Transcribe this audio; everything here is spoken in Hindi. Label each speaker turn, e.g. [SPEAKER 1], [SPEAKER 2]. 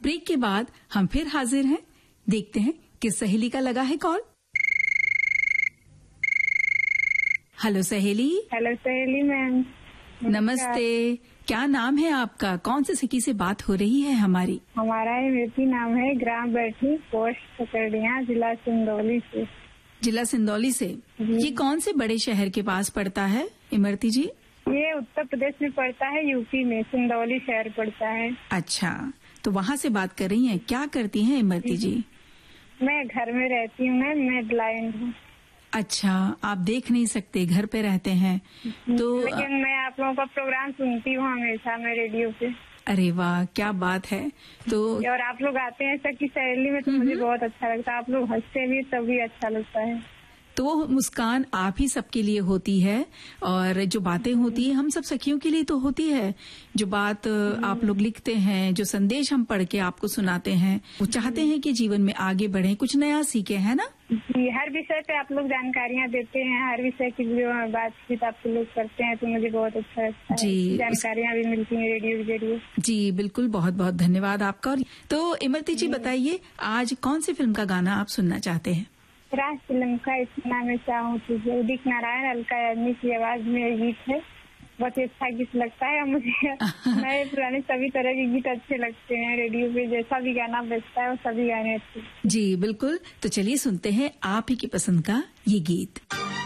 [SPEAKER 1] ब्रेक के बाद हम फिर हाजिर हैं। देखते हैं किस सहेली का लगा है कॉल। हेलो सहेली।
[SPEAKER 2] हेलो सहेली मैम।
[SPEAKER 1] नमस्ते। क्या नाम है आपका? कौन से सखी से बात हो रही है हमारी?
[SPEAKER 2] हमारा इमरती नाम है, ग्राम बैठी, पोस्ट सकरडिया, जिला सिंदौली से।
[SPEAKER 1] जिला सिंदौली से। ये कौन से बड़े शहर के पास पड़ता है इमरती जी?
[SPEAKER 2] ये उत्तर प्रदेश में पड़ता है, यूपी में सिंदौली शहर पड़ता है।
[SPEAKER 1] अच्छा, तो वहाँ से बात कर रही हैं। क्या करती हैं इमरती जी?
[SPEAKER 2] मैं घर में रहती हूँ मैम, मैं ब्लाइंड हूँ।
[SPEAKER 1] अच्छा, आप देख नहीं सकते, घर पे रहते हैं तो।
[SPEAKER 2] लेकिन मैं आप लोगों का प्रोग्राम सुनती हूँ हमेशा, मैं रेडियो पे।
[SPEAKER 1] अरे वाह, क्या बात है। तो
[SPEAKER 2] और आप लोग आते हैं सखी सहेली में तो मुझे बहुत अच्छा लगता है। आप लोग हंसते भी तभी अच्छा लगता है।
[SPEAKER 1] तो वो मुस्कान आप ही सबके लिए होती है और जो बातें होती है हम सब सखियों के लिए तो होती है। जो बात आप लोग लिखते हैं, जो संदेश हम पढ़ के आपको सुनाते हैं, वो चाहते हैं कि जीवन में आगे बढ़े, कुछ नया सीखे, है ना?
[SPEAKER 2] जी, हर विषय पे आप लोग जानकारियाँ देते हैं, हर विषय की जो बातचीत आप लोग करते हैं तो मुझे बहुत अच्छा लगता है।
[SPEAKER 1] जी,
[SPEAKER 2] जानकारियाँ भी मिलती हैं रेडियो के जरिए।
[SPEAKER 1] जी बिल्कुल, बहुत बहुत धन्यवाद आपका। तो इमरती जी बताइए, आज कौन सी फिल्म का गाना आप सुनना चाहते हैं?
[SPEAKER 2] राज फिल्म का इतना मैं चाहूँ तुझे, उदित नारायण, अलका याग्निक की आवाज में गीत है। बहुत अच्छा गीत लगता है मुझे। नए पुराने सभी तरह के गीत अच्छे लगते हैं। रेडियो पे जैसा भी गाना बजता है वो सभी गाने अच्छे।
[SPEAKER 1] जी बिल्कुल, तो चलिए सुनते हैं आप ही की पसंद का ये गीत।